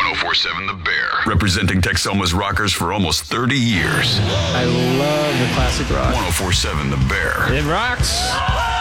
1047 The Bear, representing Texoma's rockers for almost 30 years. I love the classic rock. 1047 The Bear. It rocks.